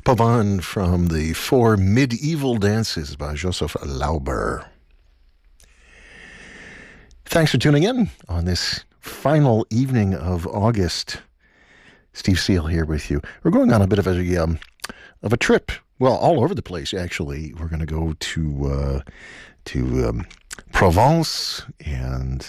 Pavane from the Four Medieval Dances by Joseph Lauber. Thanks for tuning in on this final evening of August. Steve Seal here with you. We're going on a bit of a trip. Well, all over the place, actually. We're going to go to Provence and